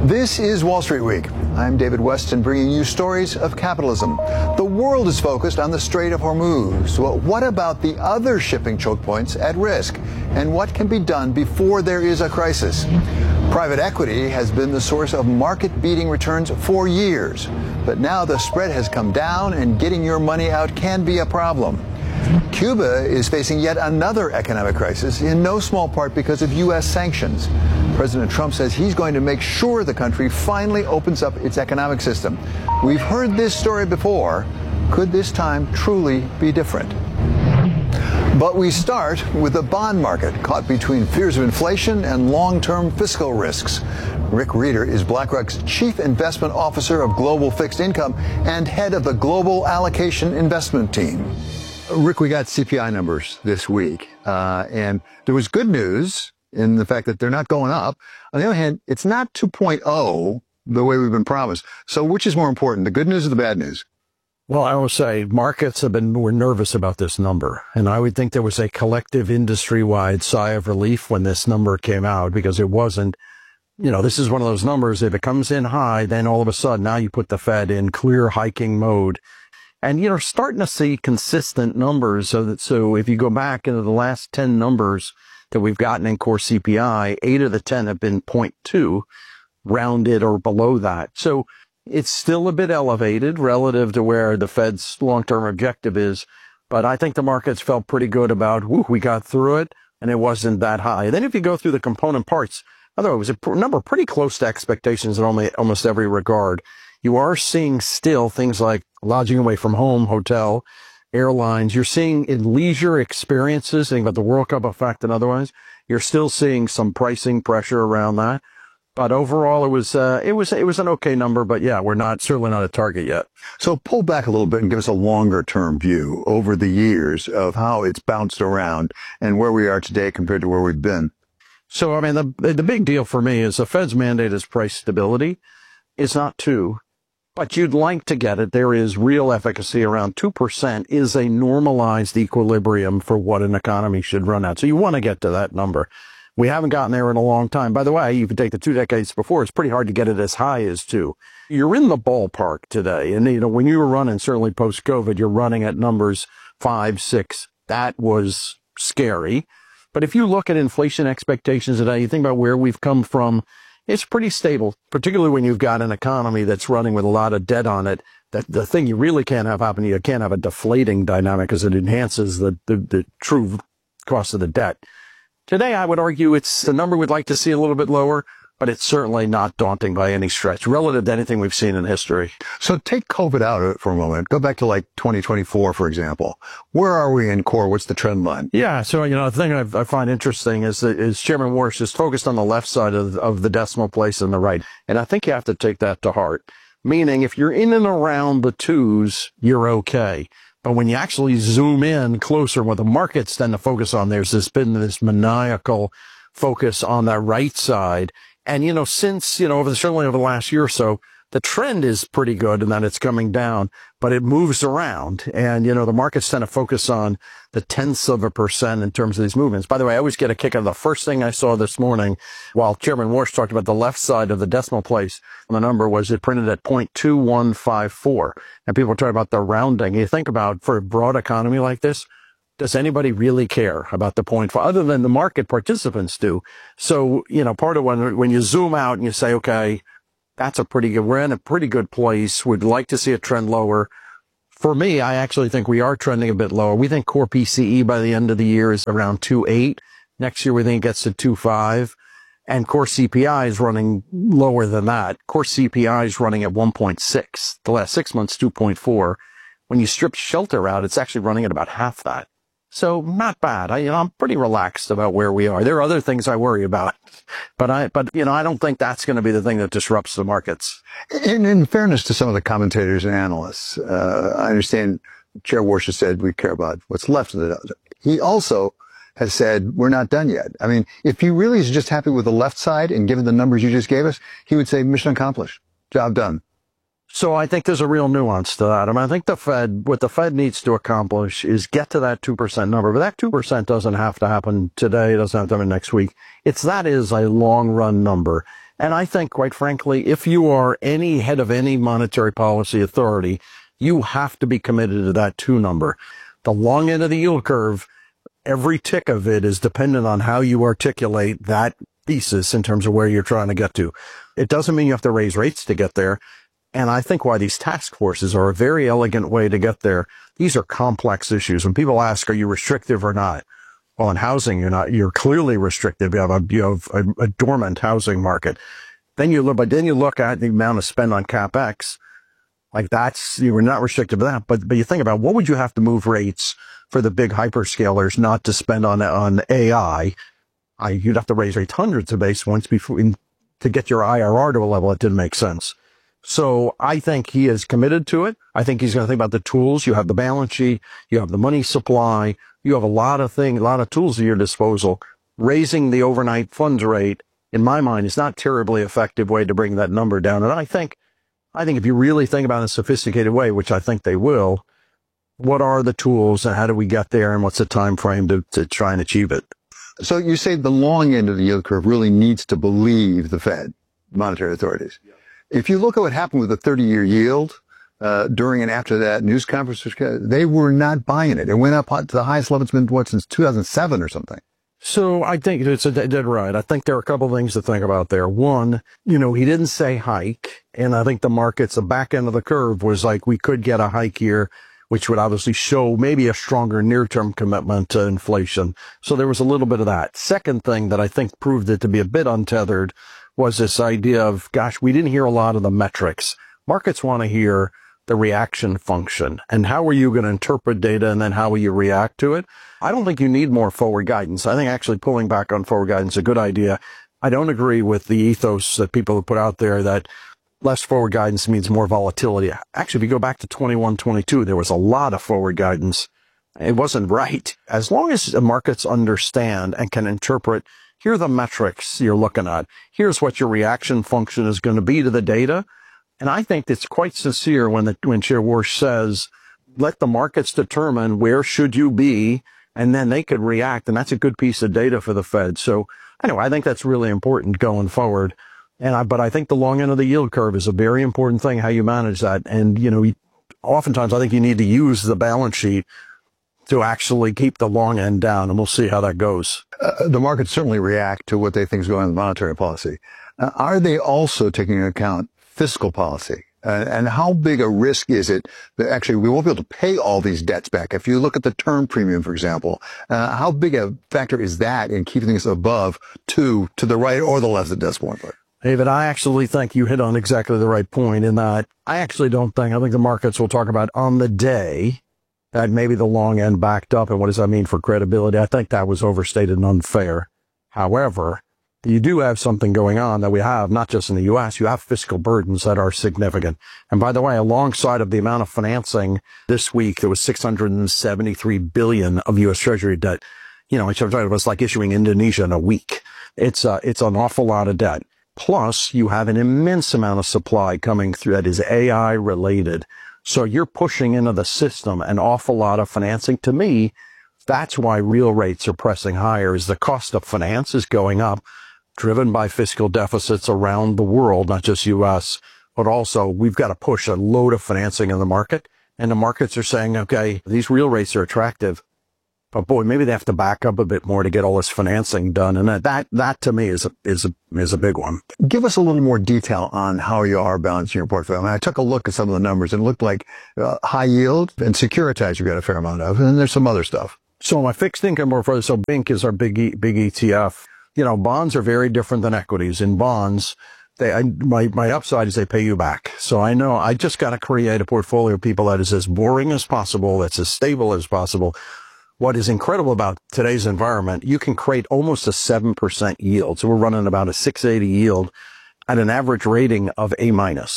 This is Wall Street Week. I'm David Weston, bringing you stories of capitalism. The world is focused on the Strait of Hormuz. Well, what about the other shipping choke points at risk? And what can be done before there is a crisis? Private equity has been the source of market-beating returns for years. But now the spread has come down, and getting your money out can be a problem. Cuba is facing yet another economic crisis, in no small part because of U.S. sanctions. President Trump says he's going to make sure the country finally opens up its economic system. We've heard this story before. Could this time truly be different? But we start with the bond market, caught between fears of inflation and long-term fiscal risks. Rick Rieder is BlackRock's Chief Investment Officer of Global Fixed Income and head of the Global Allocation Investment Team. Rick, we got CPI numbers this week, and there was good news in the fact that they're not going up. On the other hand, it's not 2.0 the way we've been promised. So which is more important, the good news or the bad news? Well, I will say markets were nervous about this number. And I would think there was a collective industry-wide sigh of relief when this number came out, because it wasn't, this is one of those numbers. If it comes in high, then all of a sudden now you put the Fed in clear hiking mode. And, starting to see consistent numbers. So if you go back into the last 10 numbers that we've gotten in core CPI, 8 of the 10 have been 0.2, rounded or below that. So it's still a bit elevated relative to where the Fed's long-term objective is. But I think the markets felt pretty good about, we got through it, and it wasn't that high. And then if you go through the component parts, although it was a number pretty close to expectations in almost every regard, you are seeing still things like lodging away from home, hotel, airlines. You're seeing in leisure experiences, think about the World Cup effect and otherwise, you're still seeing some pricing pressure around that. But overall, it was an okay number. But yeah, we're certainly not a target yet. So pull back a little bit and give us a longer term view over the years of how it's bounced around and where we are today compared to where we've been. So, the big deal for me is the Fed's mandate is price stability. It's not 2. But you'd like to get it. There is real efficacy around 2% is a normalized equilibrium for what an economy should run at. So you want to get to that number. We haven't gotten there in a long time. By the way, you can take the 2 decades before. It's pretty hard to get it as high as 2. You're in the ballpark today. And, when you were running, certainly post-COVID, you're running at numbers 5, 6. That was scary. But if you look at inflation expectations today, you think about where we've come from, it's pretty stable, particularly when you've got an economy that's running with a lot of debt on it. That the thing you really can't have happen, you can't have a deflating dynamic because it enhances the true cost of the debt. Today, I would argue it's the number we'd like to see a little bit lower, but it's certainly not daunting by any stretch relative to anything we've seen in history. So take COVID out for a moment. Go back to 2024, for example. Where are we in core? What's the trend line? Yeah. So, the thing I find interesting is Chairman Warsh is focused on the left side of the decimal place and the right. And I think you have to take that to heart. Meaning if you're in and around the 2s, you're okay. But when you actually zoom in closer, what the markets tend to focus on, been this maniacal focus on that right side. And, since, certainly over the last year or so, the trend is pretty good in that it's coming down, but it moves around. And, the markets tend to focus on the 0.1% in terms of these movements. By the way, I always get a kick out of the first thing I saw this morning while Chairman Warsh talked about the left side of the decimal place. And the number was it printed at 0.2154. And people are talking about the rounding. You think about for a broad economy like this, does anybody really care about the 0.5 other than the market participants do? So, part of when you zoom out and you say, okay, we're in a pretty good place. We'd like to see a trend lower. For me, I actually think we are trending a bit lower. We think core PCE by the end of the year is around 2.8. Next year, we think it gets to 2.5. And core CPI is running lower than that. Core CPI is running at 1.6. The last 6 months, 2.4. When you strip shelter out, it's actually running at about half that. So not bad. I'm pretty relaxed about where we are. There are other things I worry about, but I don't think that's going to be the thing that disrupts the markets. In fairness to some of the commentators and analysts, I understand Chair Warsh has said we care about what's left of the dozen. He also has said we're not done yet. If he really is just happy with the left side and given the numbers you just gave us, he would say mission accomplished, job done. So I think there's a real nuance to that. I think what the Fed needs to accomplish is get to that 2% number, but that 2% doesn't have to happen today. It doesn't have to happen next week. That is a long run number. And I think, quite frankly, if you are any head of any monetary policy authority, you have to be committed to that 2 number. The long end of the yield curve, every tick of it is dependent on how you articulate that thesis in terms of where you're trying to get to. It doesn't mean you have to raise rates to get there. And I think why these task forces are a very elegant way to get there. These are complex issues. When people ask, are you restrictive or not? Well, in housing, you're not. You're clearly restrictive. You have a dormant housing market. Then you look at the amount of spend on CapEx. Like you were not restricted to that. But you think about what would you have to move rates for the big hyperscalers not to spend on AI? You'd have to raise rates hundreds of basis points to get your IRR to a level that didn't make sense. So I think he is committed to it. I think he's going to think about the tools. You have the balance sheet. You have the money supply. You have a lot of tools at your disposal. Raising the overnight funds rate, in my mind, is not a terribly effective way to bring that number down. And I think if you really think about it in a sophisticated way, which I think they will, what are the tools and how do we get there and what's the time frame to try and achieve it? So you say the long end of the yield curve really needs to believe the Fed, monetary authorities. Yeah. If you look at what happened with the 30-year yield during and after that news conference, they were not buying it. It went up to the highest level it's been, since 2007 or something. So I think it's dead right. I think there are a couple of things to think about there. One, he didn't say hike, and I think the back end of the curve was like we could get a hike here, which would obviously show maybe a stronger near-term commitment to inflation. So there was a little bit of that. Second thing that I think proved it to be a bit untethered was this idea of, gosh, we didn't hear a lot of the metrics. Markets want to hear the reaction function. And how are you going to interpret data and then how will you react to it? I don't think you need more forward guidance. I think actually pulling back on forward guidance is a good idea. I don't agree with the ethos that people have put out there that less forward guidance means more volatility. Actually, if you go back to 21, 22, there was a lot of forward guidance. It wasn't right. As long as the markets understand and can interpret, here are the metrics you're looking at. Here's what your reaction function is going to be to the data. And I think it's quite sincere when Chair Warsh says, let the markets determine where should you be, and then they could react. And that's a good piece of data for the Fed. So anyway, I think that's really important going forward. But I think the long end of the yield curve is a very important thing, how you manage that. And, oftentimes I think you need to use the balance sheet to actually keep the long end down, and we'll see how that goes. The markets certainly react to what they think is going on in monetary policy. Are they also taking into account fiscal policy? And how big a risk is it that actually we won't be able to pay all these debts back? If you look at the term premium, for example, how big a factor is that in keeping things above 2 to the right or the left of the decimal point? David, I actually think you hit on exactly the right point in that I think the markets will talk about on the day that maybe the long end backed up, and what does that mean for credibility? I think that was overstated and unfair. However, you do have something going on that we have, not just in the U.S., you have fiscal burdens that are significant. And by the way, alongside of the amount of financing this week, there was $673 billion of U.S. Treasury debt. It was like issuing Indonesia in a week. It's an awful lot of debt. Plus, you have an immense amount of supply coming through that is AI related. So you're pushing into the system an awful lot of financing. To me, that's why real rates are pressing higher, is the cost of finance is going up, driven by fiscal deficits around the world, not just U.S., but also we've got to push a load of financing in the market. And the markets are saying, okay, these real rates are attractive, but boy, maybe they have to back up a bit more to get all this financing done. And that to me is a big one. Give us a little more detail on how you are balancing your portfolio. I took a look at some of the numbers and it looked like high yield and securitized you've got a fair amount of, and then there's some other stuff. So my fixed income portfolio, so BINC is our big ETF. Bonds are very different than equities. In bonds, my upside is they pay you back. So I know I just got to create a portfolio of people that is as boring as possible, that's as stable as possible. What is incredible about today's environment, you can create almost a 7% yield. So we're running about a 680 yield at an average rating of A-.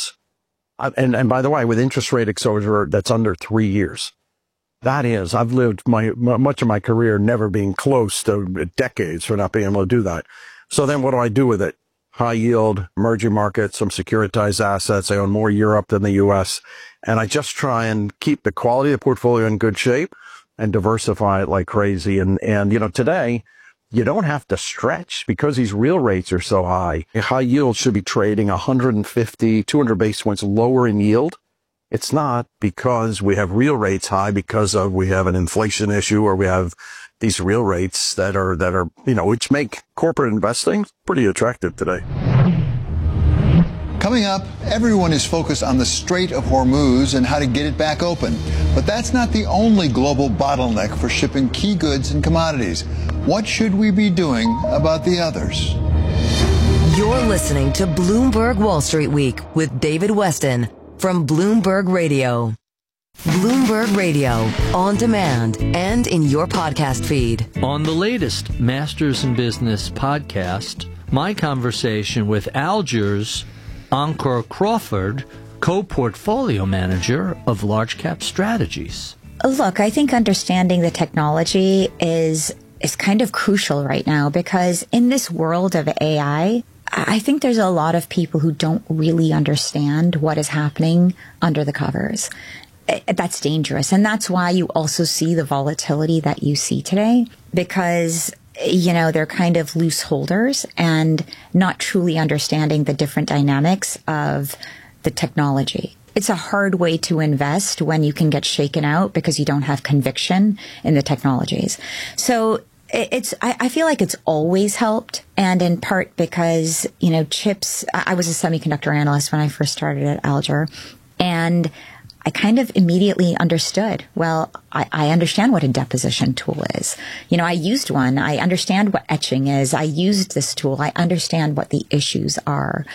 And by the way, with interest rate exposure that's under 3 years. That is, I've lived much of my career never being close to decades for not being able to do that. So then what do I do with it? High yield, emerging markets, some securitized assets. I own more Europe than the U.S. And I just try and keep the quality of the portfolio in good shape and diversify it like crazy. And today, you don't have to stretch because these real rates are so high. High yield should be trading 150, 200 basis points lower in yield. It's not, because we have real rates high because we have an inflation issue, or we have these real rates that are, which make corporate investing pretty attractive today. Coming up, everyone is focused on the Strait of Hormuz and how to get it back open. But that's not the only global bottleneck for shipping key goods and commodities. What should we be doing about the others? You're listening to Bloomberg Wall Street Week with David Westin from Bloomberg Radio. Bloomberg Radio, on demand and in your podcast feed. On the latest Masters in Business podcast, my conversation with Alger's Ankur Crawford, co-portfolio manager of Large Cap Strategies. Look, I think understanding the technology is kind of crucial right now, because in this world of AI, I think there's a lot of people who don't really understand what is happening under the covers. That's dangerous. And that's why you also see the volatility that you see today, because they're kind of loose holders and not truly understanding the different dynamics of the technology. It's a hard way to invest when you can get shaken out because you don't have conviction in the technologies. So I feel like it's always helped, and in part because, chips, I was a semiconductor analyst when I first started at Alger, and I kind of immediately understood, well, I understand what a deposition tool is. I used one. I understand what etching is. I used this tool. I understand what the issues are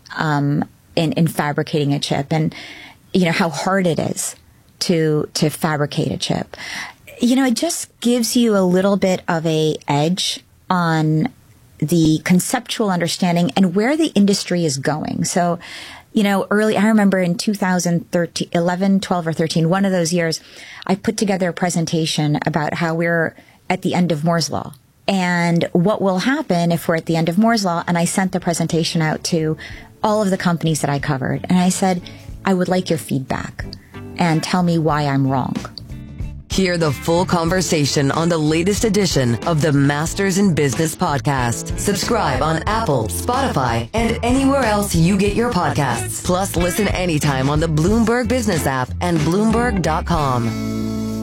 in fabricating a chip, and, how hard it is to fabricate a chip. It just gives you a little bit of a edge on the conceptual understanding and where the industry is going. So, I remember in 2013, 11, 12 or 13, one of those years, I put together a presentation about how we're at the end of Moore's Law and what will happen if we're at the end of Moore's Law. And I sent the presentation out to all of the companies that I covered. And I said, I would like your feedback and tell me why I'm wrong. Hear the full conversation on the latest edition of the Masters in Business podcast. Subscribe on Apple, Spotify, and anywhere else you get your podcasts. Plus, listen anytime on the Bloomberg Business app and Bloomberg.com.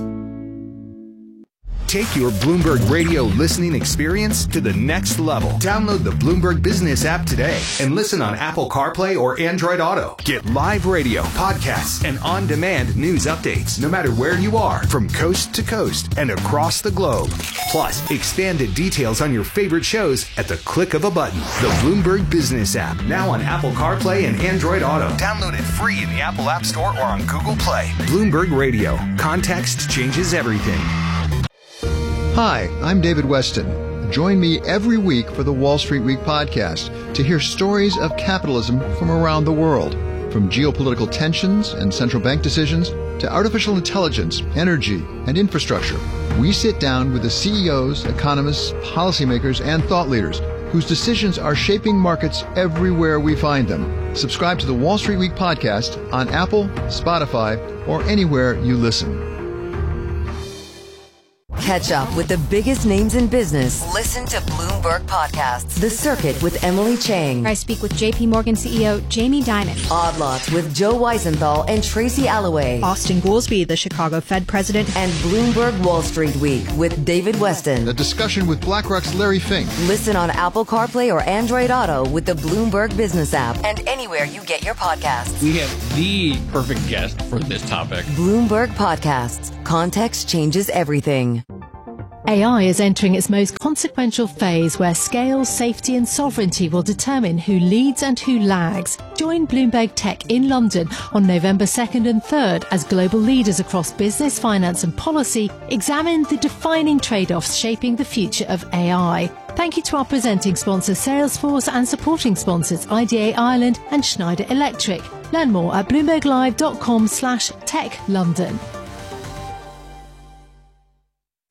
Take your Bloomberg Radio listening experience to the next level. Download the Bloomberg Business app today and listen on Apple CarPlay or Android Auto. Get live radio, podcasts, and on-demand news updates no matter where you are, from coast to coast and across the globe. Plus, expanded details on your favorite shows at the click of a button. The Bloomberg Business app, now on Apple CarPlay and Android Auto. Download it free in the Apple App Store or on Google Play. Bloomberg Radio. Context changes everything. Hi, I'm David Westin. Join me every week for the Wall Street Week podcast to hear stories of capitalism from around the world. From geopolitical tensions and central bank decisions to artificial intelligence, energy, and infrastructure, we sit down with the CEOs, economists, policymakers, and thought leaders whose decisions are shaping markets everywhere we find them. Subscribe to the Wall Street Week podcast on Apple, Spotify, or anywhere you listen. Catch up with the biggest names in business. Listen to Bloomberg Podcasts. The Circuit with Emily Chang. I speak with JP Morgan CEO Jamie Dimon. Odd Lots with Joe Weisenthal and Tracy Alloway. Austin Goolsbee, the Chicago Fed president. And Bloomberg Wall Street Week with David Westin. A discussion with BlackRock's Larry Fink. Listen on Apple CarPlay or Android Auto with the Bloomberg Business app and anywhere you get your podcasts. We have the perfect guest for this topic. Bloomberg Podcasts. Context changes everything. AI is entering its most consequential phase where scale, safety and sovereignty will determine who leads and who lags. Join Bloomberg Tech in London on November 2nd and 3rd as global leaders across business, finance and policy examine the defining trade-offs shaping the future of AI. Thank you to our presenting sponsor Salesforce and supporting sponsors IDA Ireland and Schneider Electric. Learn more at bloomberglive.com/techlondon.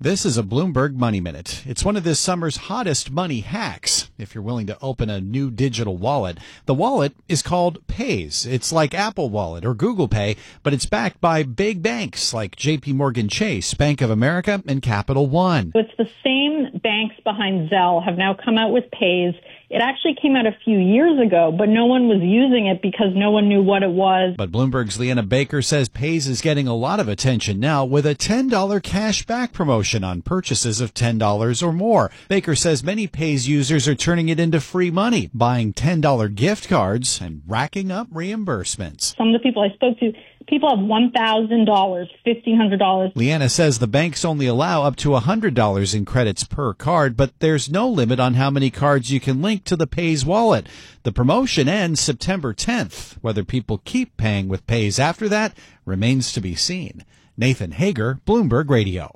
This is a Bloomberg Money Minute. It's one of this summer's hottest money hacks. If you're willing to open a new digital wallet, the wallet is called Paze. It's like Apple Wallet or Google Pay, but it's backed by big banks like JP Morgan Chase, Bank of America, and Capital One. It's the same banks behind Zelle have now come out with Paze. It actually came out a few years ago, but no one was using it because no one knew what it was. But Bloomberg's Leanna Baker says Paze is getting a lot of attention now with a $10 cash back promotion on purchases of $10 or more. Baker says many Paze users are turning it into free money, buying $10 gift cards and racking up reimbursements. Some of the people I spoke to, people have $1,000, $1,500. Leanna says the banks only allow up to $100 in credits per card, but there's no limit on how many cards you can link to the Paze wallet. The promotion ends September 10th. Whether people keep paying with Paze after that remains to be seen. Nathan Hager, Bloomberg Radio.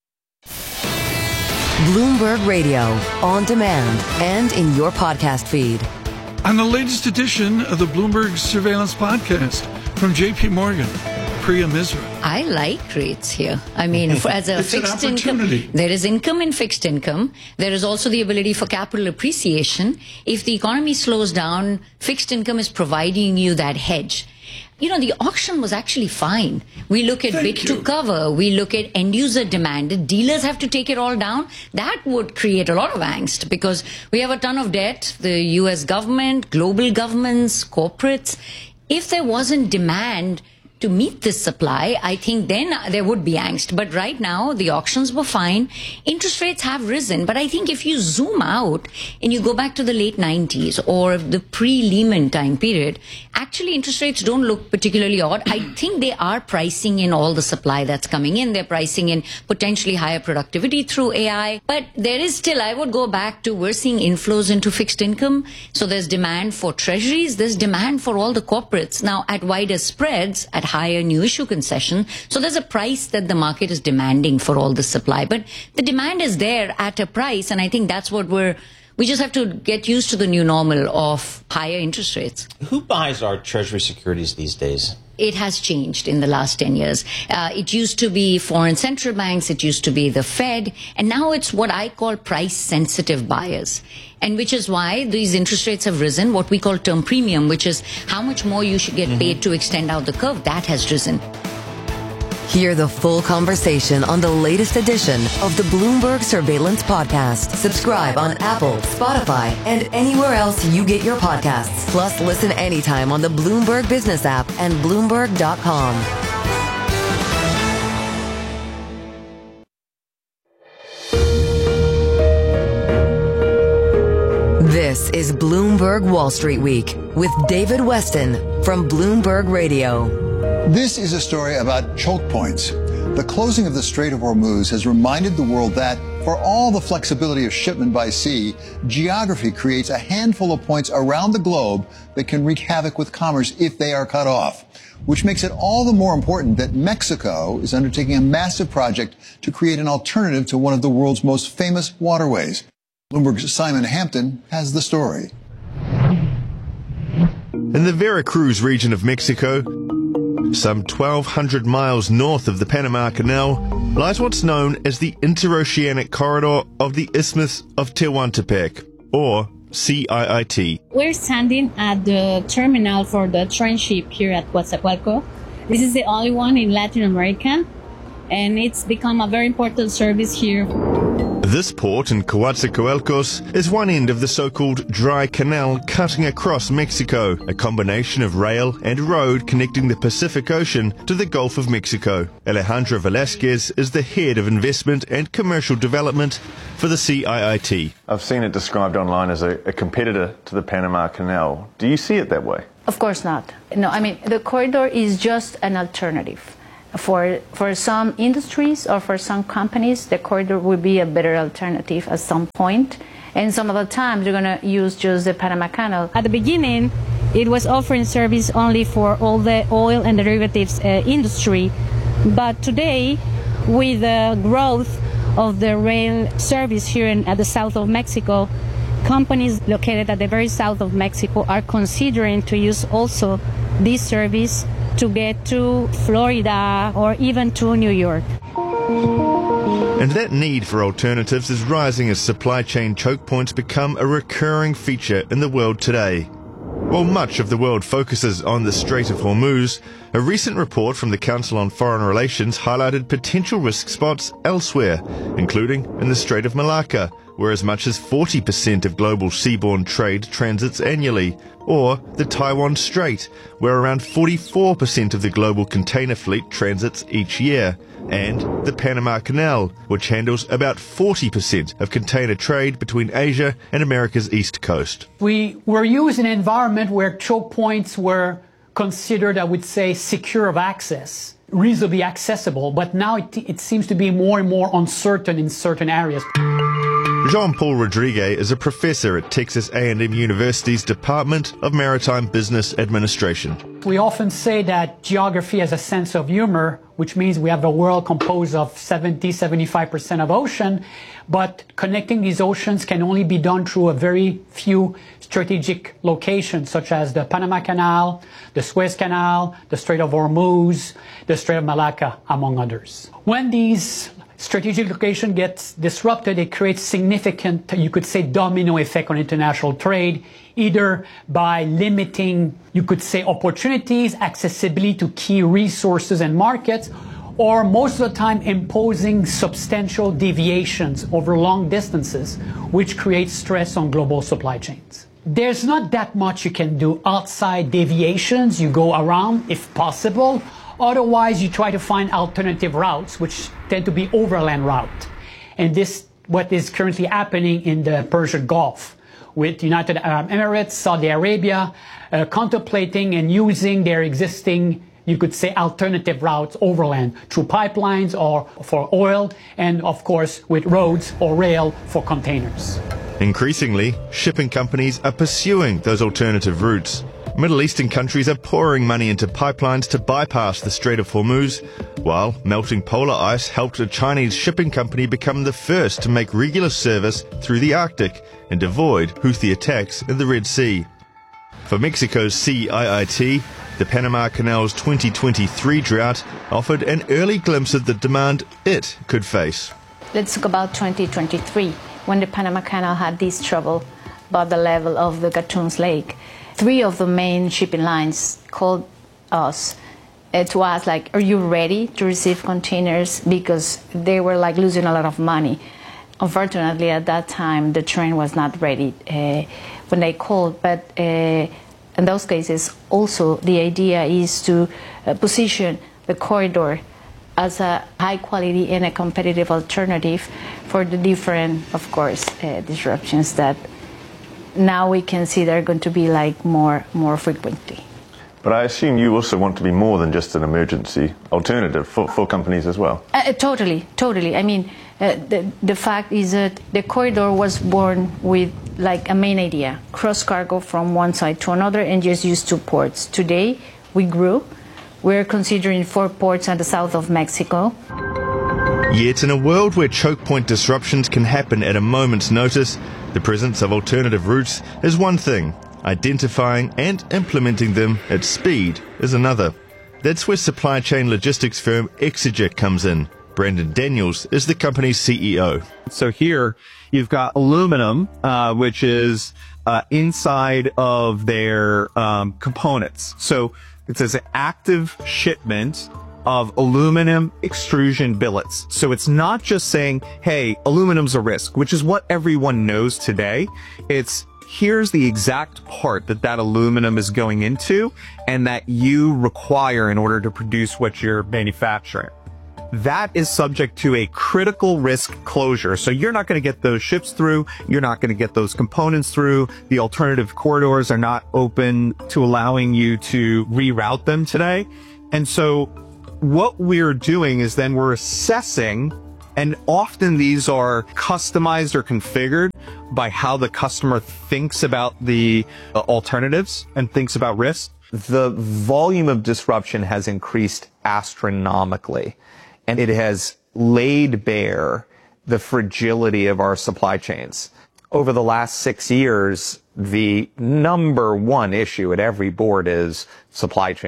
Bloomberg Radio, on demand and in your podcast feed. On the latest edition of the Bloomberg Surveillance Podcast from JP Morgan, Priya Misra. I like rates here. I mean, as a fixed income, there is income in fixed income. There is also the ability for capital appreciation. If the economy slows down, fixed income is providing you that hedge. You know, the auction was actually fine. We look at bid to cover. We look at end user demand. The dealers have to take it all down. That would create a lot of angst because we have a ton of debt. The U.S. government, global governments, corporates. If there wasn't demand to meet this supply, I think then there would be angst. But right now, the auctions were fine. Interest rates have risen. But I think if you zoom out and you go back to the late 90s or the pre-Lehman time period, actually interest rates don't look particularly odd. I think they are pricing in all the supply that's coming in. They're pricing in potentially higher productivity through AI. But there is still, I would go back to, we're seeing inflows into fixed income. So there's demand for treasuries. There's demand for all the corporates. Now, at wider spreads, at higher new issue concession. So there's a price that the market is demanding for all the supply. But the demand is there at a price. And I think that's what we just have to get used to the new normal of higher interest rates. Who buys our treasury securities these days? It has changed in the last 10 years. It used to be foreign central banks. It used to be the Fed. And now it's what I call price-sensitive buyers. And which is why these interest rates have risen, what we call term premium, which is how much more you should get paid to extend out the curve. That has risen. Hear the full conversation on the latest edition of the Bloomberg Surveillance Podcast. Subscribe on Apple, Spotify, and anywhere else you get your podcasts. Plus, listen anytime on the Bloomberg Business app and Bloomberg.com. This is Bloomberg Wall Street Week with David Westin from Bloomberg Radio. This is a story about choke points. The closing of the Strait of Hormuz has reminded the world that, for all the flexibility of shipment by sea, geography creates a handful of points around the globe that can wreak havoc with commerce if they are cut off, which makes it all the more important that Mexico is undertaking a massive project to create an alternative to one of the world's most famous waterways. Bloomberg's Simon Hampton has the story. In the Veracruz region of Mexico, some 1,200 miles north of the Panama Canal, lies what's known as the Interoceanic Corridor of the Isthmus of Tehuantepec, or CIIT. We're standing at the terminal for the train ship here at Coatzacoalcos. This is the only one in Latin America, and it's become a very important service here. This port in Coatzacoalcos is one end of the so-called Dry Canal cutting across Mexico, a combination of rail and road connecting the Pacific Ocean to the Gulf of Mexico. Alejandro Velasquez is the head of investment and commercial development for the CIIT. I've seen it described online as a competitor to the Panama Canal. Do you see it that way? Of course not. No, I mean, the corridor is just an alternative. For some industries or for some companies, the corridor will be a better alternative at some point. And some other times, you're going to use just the Panama Canal. At the beginning, it was offering service only for all the oil and derivatives industry. But today, with the growth of the rail service here at the south of Mexico, companies located at the very south of Mexico are considering to use also this service to get to Florida or even to New York. And that need for alternatives is rising as supply chain choke points become a recurring feature in the world today. While much of the world focuses on the Strait of Hormuz, a recent report from the Council on Foreign Relations highlighted potential risk spots elsewhere, including in the Strait of Malacca, where as much as 40% of global seaborne trade transits annually, or the Taiwan Strait, where around 44% of the global container fleet transits each year, and the Panama Canal, which handles about 40% of container trade between Asia and America's east coast. We were used in an environment where choke points were considered, I would say, secure of access, reasonably accessible, but now it seems to be more and more uncertain in certain areas. Jean-Paul Rodriguez is a professor at Texas A&M University's Department of Maritime Business Administration. We often say that geography has a sense of humor, which means we have a world composed of 70-75% of ocean, but connecting these oceans can only be done through a very few strategic locations, such as the Panama Canal, the Suez Canal, the Strait of Hormuz, the Strait of Malacca, among others. When these strategic location gets disrupted, it creates significant, you could say, domino effect on international trade, either by limiting, you could say, opportunities, accessibility to key resources and markets, or most of the time imposing substantial deviations over long distances, which creates stress on global supply chains. There's not that much you can do outside deviations. You go around if possible. Otherwise, you try to find alternative routes, which tend to be overland route. And this, what is currently happening in the Persian Gulf, with United Arab Emirates, Saudi Arabia, contemplating and using their existing, you could say, alternative routes overland through pipelines or for oil, and of course with roads or rail for containers. Increasingly, shipping companies are pursuing those alternative routes. Middle Eastern countries are pouring money into pipelines to bypass the Strait of Hormuz, while melting polar ice helped a Chinese shipping company become the first to make regular service through the Arctic and avoid Houthi attacks in the Red Sea. For Mexico's CIIT, the Panama Canal's 2023 drought offered an early glimpse of the demand it could face. Let's talk about 2023, when the Panama Canal had this trouble about the level of the Gatun Lake. 3 of the main shipping lines called us to ask, like, are you ready to receive containers? Because they were like losing a lot of money. Unfortunately, at that time, the train was not ready when they called. But in those cases, also the idea is to position the corridor as a high quality and a competitive alternative for the different, of course, disruptions that now we can see they're going to be like more frequently. But I assume you also want to be more than just an emergency alternative for companies as well. Totally. I mean, the fact is that the corridor was born with like a main idea, cross cargo from one side to another and just use 2 ports. Today, we grew. We're considering 4 ports at the south of Mexico. Yet in a world where choke point disruptions can happen at a moment's notice, the presence of alternative routes is one thing. Identifying and implementing them at speed is another. That's where supply chain logistics firm Exeger comes in. Brandon Daniels is the company's CEO. So here you've got aluminum, which is inside of their components. So it says active shipment of aluminum extrusion billets. So it's not just saying, hey, aluminum's a risk, which is what everyone knows today. It's here's the exact part that aluminum is going into and that you require in order to produce what you're manufacturing. That is subject to a critical risk closure. So you're not going to get those ships through. You're not going to get those components through. The alternative corridors are not open to allowing you to reroute them today. And so what we're doing is then we're assessing, and often these are customized or configured by how the customer thinks about the alternatives and thinks about risk. The volume of disruption has increased astronomically, and it has laid bare the fragility of our supply chains. Over the last 6 years, the number one issue at every board is supply chain.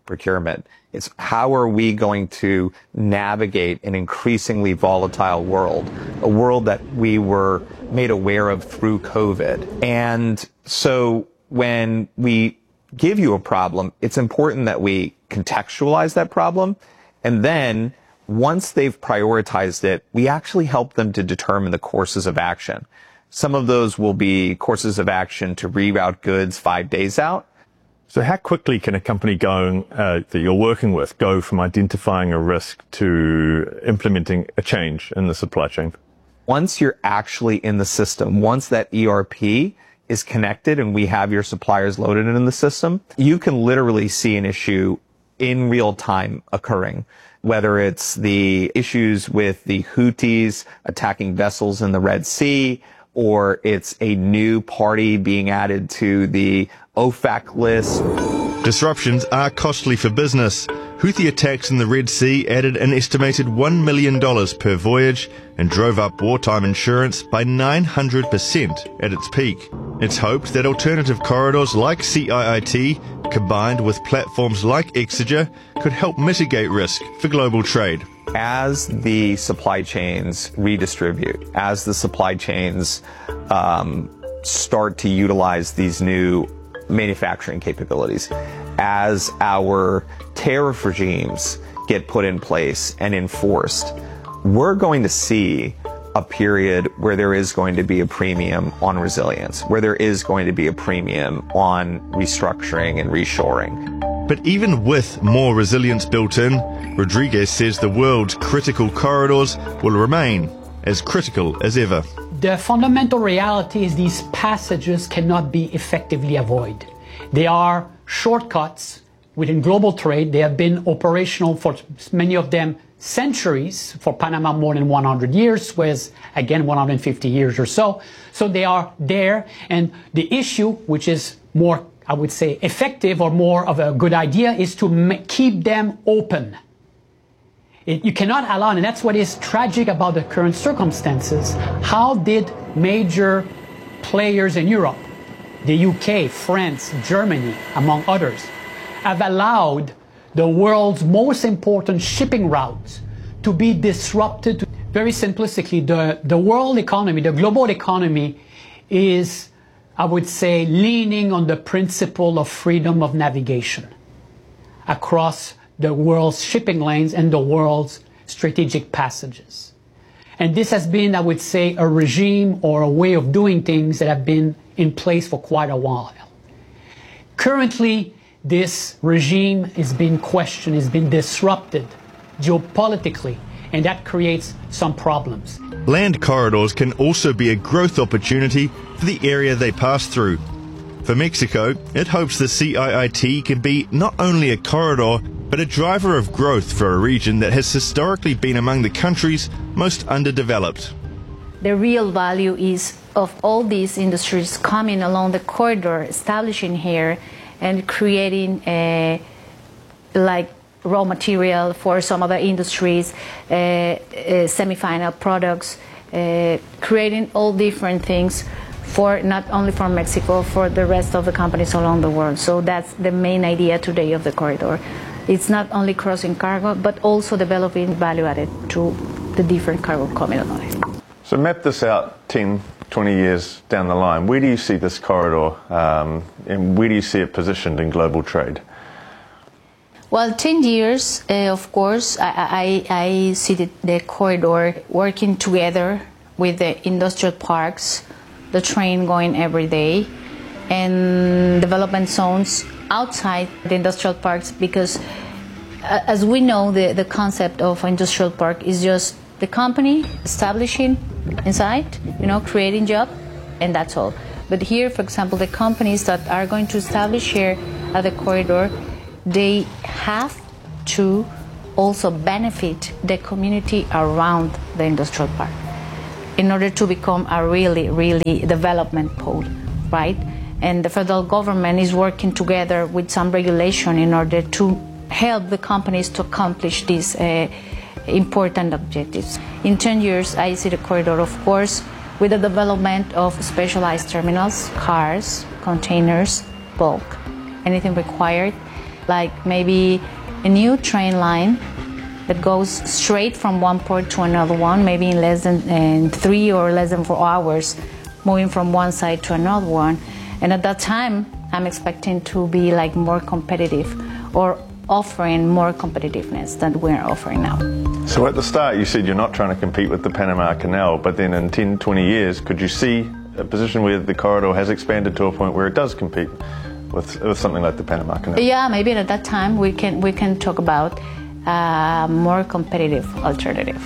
procurement. It's how are we going to navigate an increasingly volatile world, a world that we were made aware of through COVID. And so when we give you a problem, it's important that we contextualize that problem. And then once they've prioritized it, we actually help them to determine the courses of action. Some of those will be courses of action to reroute goods 5 days out. So how quickly can a company that you're working with go from identifying a risk to implementing a change in the supply chain? Once you're actually in the system, once that ERP is connected and we have your suppliers loaded in the system, you can literally see an issue in real time occurring. Whether it's the issues with the Houthis attacking vessels in the Red Sea, or it's a new party being added to the OFAC list. Disruptions are costly for business. Houthi attacks in the Red Sea added an estimated $1 million per voyage and drove up wartime insurance by 900% at its peak. It's hoped that alternative corridors like CIIT, combined with platforms like Exeger, could help mitigate risk for global trade. As the supply chains redistribute, as the supply chains start to utilize these new manufacturing capabilities, as our tariff regimes get put in place and enforced, we're going to see a period where there is going to be a premium on resilience, where there is going to be a premium on restructuring and reshoring. But even with more resilience built in, Rodriguez says the world's critical corridors will remain as critical as ever. The fundamental reality is these passages cannot be effectively avoided. They are shortcuts within global trade. They have been operational for many of them centuries, for Panama more than 100 years, whereas again 150 years or so. So they are there, and the issue, which is more, I would say, effective or more of a good idea, is to keep them open. You cannot allow, and that's what is tragic about the current circumstances. How did major players in Europe, the UK, France, Germany, among others, have allowed the world's most important shipping routes to be disrupted? Very simplistically, the world economy, the global economy is, I would say, leaning on the principle of freedom of navigation across the world's shipping lanes and the world's strategic passages. And this has been, I would say, a regime or a way of doing things that have been in place for quite a while. Currently, this regime is being questioned, is being disrupted geopolitically, and that creates some problems. Land corridors can also be a growth opportunity for the area they pass through. For Mexico, it hopes the CIIT can be not only a corridor, but a driver of growth for a region that has historically been among the countries most underdeveloped. The real value is of all these industries coming along the corridor, establishing here, and creating like raw material for some other industries, semi-final products, creating all different things for not only for Mexico, for the rest of the companies along the world. So that's the main idea today of the corridor. It's not only crossing cargo, but also developing value added to the different cargo coming along. So map this out 10, 20 years down the line. Where do you see this corridor and where do you see it positioned in global trade? Well, 10 years, of course, I see the corridor working together with the industrial parks, the train going every day, and development zones outside the industrial parks, because as we know, the concept of industrial park is just the company establishing inside, creating job, and that's all. But here, for example, the companies that are going to establish here at the corridor, they have to also benefit the community around the industrial park in order to become a really, really development pole, right? And the federal government is working together with some regulation in order to help the companies to accomplish these important objectives. In 10 years, I see the corridor, of course, with the development of specialized terminals, cars, containers, bulk, anything required. like maybe a new train line that goes straight from one port to another one, maybe in less than 3 or less than 4 hours, moving from one side to another one. And at that time, I'm expecting to be like more competitive or offering more competitiveness than we're offering now. So at the start, you said you're not trying to compete with the Panama Canal, but then in 10, 20 years, could you see a position where the corridor has expanded to a point where it does compete with something like the Panama Canal? Yeah, maybe at that time we can talk about more competitive alternative.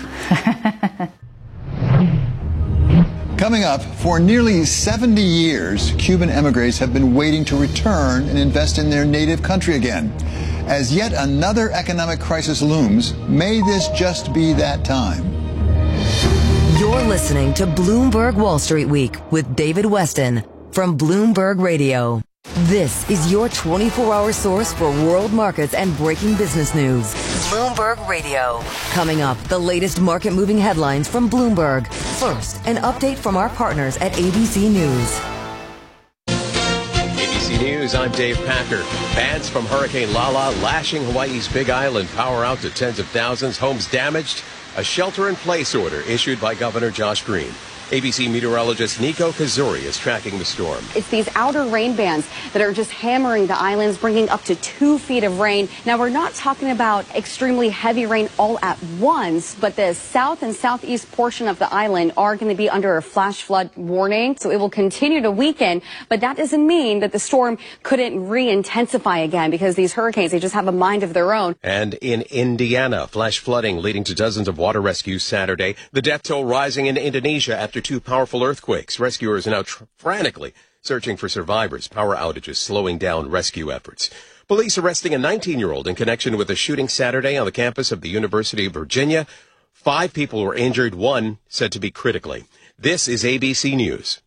Coming up, for nearly 70 years, Cuban emigres have been waiting to return and invest in their native country again. As yet another economic crisis looms, may this just be that time? You're listening to Bloomberg Wall Street Week with David Westin from Bloomberg Radio. This is your 24-hour source for world markets and breaking business news. Bloomberg Radio. Coming up, the latest market-moving headlines from Bloomberg. First, an update from our partners at ABC News. ABC News, I'm Dave Packer. Bands from Hurricane Lala lashing Hawaii's Big Island. Power out to tens of thousands. Homes damaged. A shelter-in-place order issued by Governor Josh Green. ABC meteorologist Nico Kazuri is tracking the storm. It's these outer rain bands that are just hammering the islands, bringing up to 2 feet of rain. Now, we're not talking about extremely heavy rain all at once, but the south and southeast portion of the island are going to be under a flash flood warning, so it will continue to weaken. But that doesn't mean that the storm couldn't re-intensify again, because these hurricanes, they just have a mind of their own. And in Indiana, flash flooding leading to dozens of water rescues Saturday. The death toll rising in Indonesia after 2 powerful earthquakes. Rescuers are now frantically searching for survivors. Power outages slowing down rescue efforts. Police arresting a 19-year-old in connection with a shooting Saturday on the campus of the University of Virginia. 5 people were injured, 1 said to be critically. This is ABC News.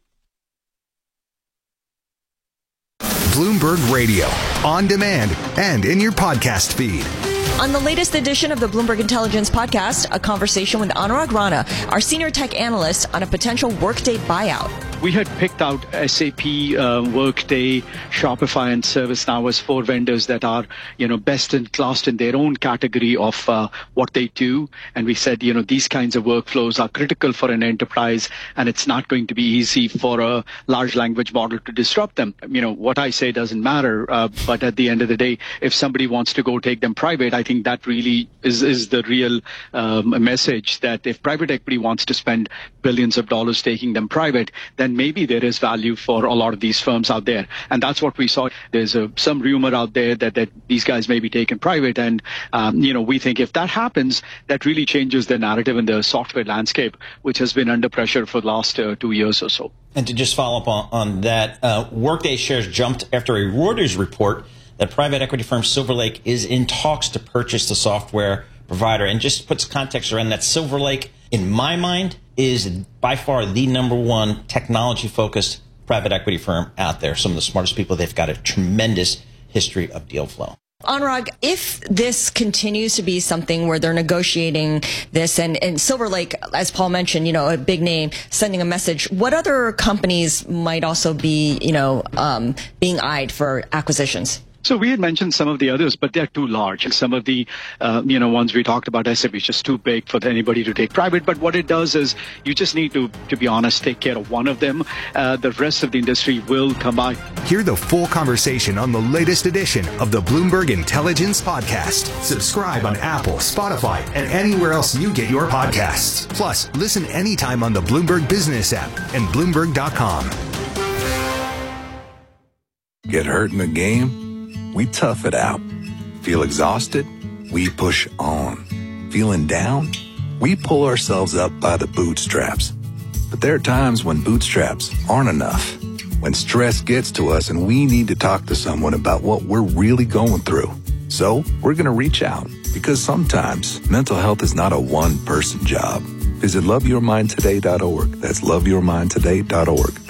Bloomberg Radio, on demand and in your podcast feed. On the latest edition of the Bloomberg Intelligence Podcast, a conversation with Anurag Rana, our senior tech analyst, on a potential Workday buyout. We had picked out SAP, Workday, Shopify, and ServiceNow as 4 vendors that are, best in class in their own category of what they do. And we said, these kinds of workflows are critical for an enterprise, and it's not going to be easy for a large language model to disrupt them. What I say doesn't matter, but at the end of the day, if somebody wants to go take them private, I think that really is the real message, that if private equity wants to spend billions of dollars taking them private, then maybe there is value for a lot of these firms out there. And that's what we saw. There's some rumor out there that these guys may be taken private. And, we think if that happens, that really changes the narrative in the software landscape, which has been under pressure for the last 2 years or so. And to just follow up on that, Workday shares jumped after a Reuters report that private equity firm Silver Lake is in talks to purchase the software provider. And just puts context around that, Silver Lake, in my mind, is by far the number one technology-focused private equity firm out there. Some of the smartest people. They've got a tremendous history of deal flow. Anurag, if this continues to be something where they're negotiating this, and Silver Lake, as Paul mentioned, a big name, sending a message, what other companies might also be, being eyed for acquisitions? So we had mentioned some of the others, but they're too large. And some of the, ones we talked about, SAP is just too big for anybody to take private. But what it does is you just need to be honest, take care of one of them. The rest of the industry will come by. Hear the full conversation on the latest edition of the Bloomberg Intelligence Podcast. Subscribe on Apple, Spotify, and anywhere else you get your podcasts. Plus, listen anytime on the Bloomberg Business app and Bloomberg.com. Get hurt in the game? We tough it out. Feel exhausted? We push on. Feeling down? We pull ourselves up by the bootstraps. But there are times when bootstraps aren't enough. When stress gets to us and we need to talk to someone about what we're really going through. So we're going to reach out, because sometimes mental health is not a one-person job. Visit loveyourmindtoday.org. That's loveyourmindtoday.org.